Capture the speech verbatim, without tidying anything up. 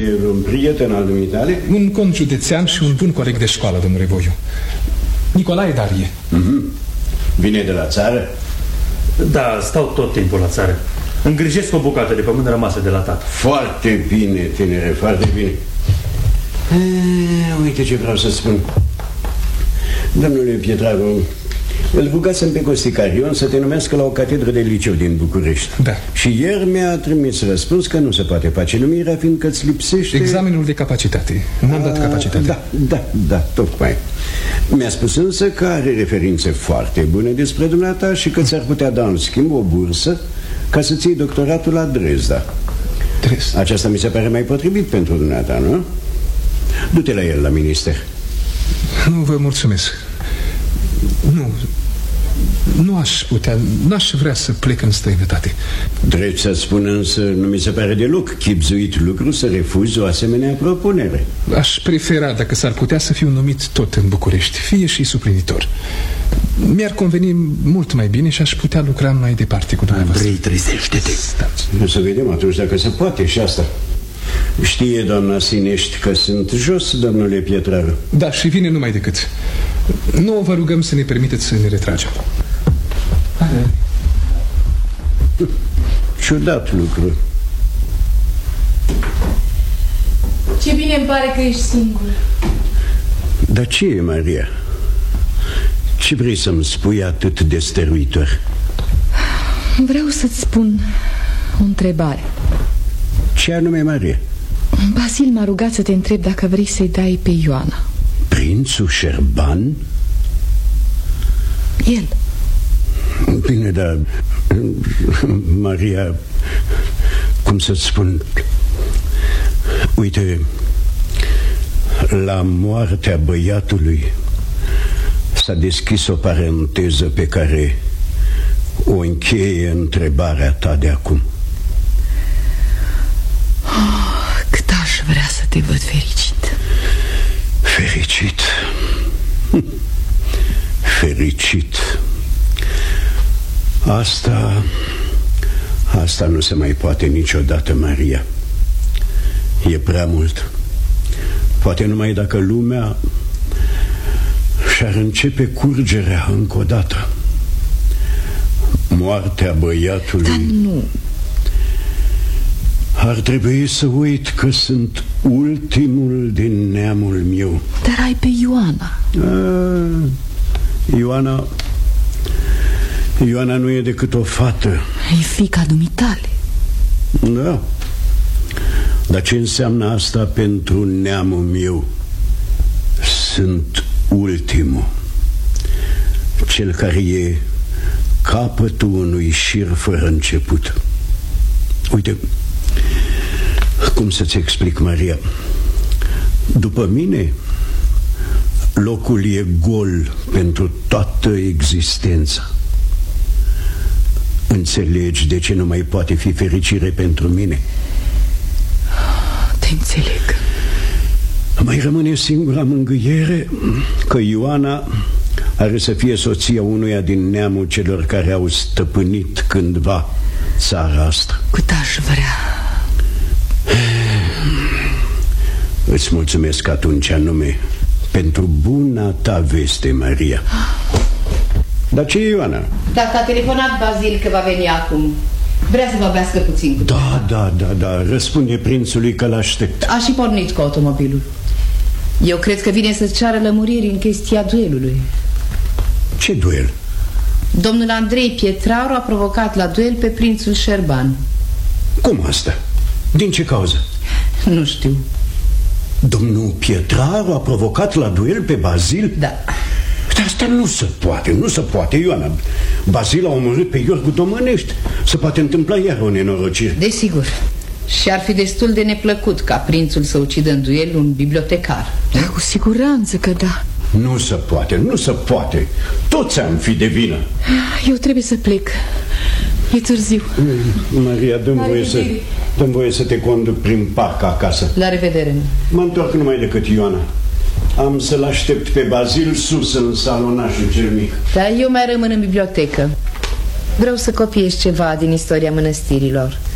E un prieten al dumitale? Un cont județean și un bun coleg de școală, domnule Voiu. Nicolae Darie. Mm-hmm. Vine de la țară? Da, stau tot timpul la țară. Îngrijesc o bucată de pământ rămasă de la tată. Foarte bine, tinere, foarte bine. E, uite ce vreau să spun. Domnule Pietraru, îl rugasem pe Costicarion să te numească la o catedră de liceu din București. Da. Și ieri mi-a trimis răspuns că nu se poate face numirea, fiindcă îți lipsește... Examenul de capacitate. N-am dat capacitate. Da, da, da, tocmai. Mi-a spus însă că are referințe foarte bune despre dumneata și că ți-ar putea da în schimb o bursă ca să-ți iei doctoratul la Dresda. Dresda. Aceasta mi se pare mai potrivit pentru dumneata, nu? Du-te la el, la minister. Nu vă mulțumesc. Nu, nu aș putea, n-aș vrea să plec în străinătate. Drept să spun însă, nu mi se pare deloc chibzuit lucru să refuzi o asemenea propunere. Aș prefera, dacă s-ar putea, să fiu numit tot în București, fie și suplinitor. Mi-ar conveni mult mai bine și aș putea lucra mai departe cu dumneavoastră. Andrei, trezește-te. Nu să vedem atunci dacă se poate și asta. Știe doamna Sinești că sunt jos, domnule Pietraru? Da, și vine numai decât. Nu vă rugăm să ne permiteți să ne retragem. Ciudat lucru. Ce bine îmi pare că ești singur. Dar ce e, Maria? Ce vrei să-mi spui atât de stăruitor? Vreau să-ți spun o întrebare. Ce anume, Maria? Basil m-a rugat să te întreb dacă vrei să-i dai pe Ioana. Prințul Șerban? El. Bine, dar Maria, cum să-ți spun, uite, la moartea băiatului s-a deschis o paranteză pe care o încheie întrebarea ta de acum. Oh, cât aș vrea să te văd fericit. Fericit? Fericit. Asta... Asta nu se mai poate niciodată, Maria. E prea mult. Poate numai dacă lumea și-ar începe curgerea încă o dată. Moartea băiatului... Dar nu... Ar trebui să uit că sunt ultimul din neamul meu. Dar ai pe Ioana. A, Ioana... Ioana nu e decât o fată. E fiica dumitale. Da. Dar ce înseamnă asta pentru neamul meu? Sunt ultimul. Cel care e capătul unui șir fără început. Uite, cum să-ți explic, Maria? După mine, locul e gol pentru toată existența. Înțelegi de ce nu mai poate fi fericire pentru mine? Te înțeleg. Mai rămâne singura mângâiere că Ioana are să fie soția unuia din neamul celor care au stăpânit cândva țara asta. Cât aș vrea. Îți mulțumesc atunci anume pentru buna ta veste, Maria. Dar ce e Ioana? Dacă a telefonat Bazil că va veni acum, vrea să vorbească puțin cu tine. Da, da, da, da, răspunde prințului că l-aștept. A și pornit cu automobilul. Eu cred că vine să-ți ceară lămuriri în chestia duelului. Ce duel? Domnul Andrei Pietraru a provocat la duel pe prințul Șerban. Cum asta? Din ce cauză? Nu știu. Domnul Pietraru a provocat la duel pe Bazil? Da. Dar asta nu se poate, nu se poate, Ioana. Bazil a omorât pe Iorgu Domănești. Se poate întâmpla iar o nenorocire. Desigur. Și ar fi destul de neplăcut ca prințul să ucidă în duel un bibliotecar. Da, cu siguranță că da. Nu se poate, nu se poate. Toți am fi de vină. Eu trebuie să plec. E târziu. Maria, dă-mi voie să, dă-mi voie să te conduc prin parc acasă. La revedere. Mă întorc numai decât Ioana. Am să-l aștept pe Bazil sus în salonașul cel mic. Dar eu mai rămân în bibliotecă. Vreau să copiez ceva din istoria mănăstirilor.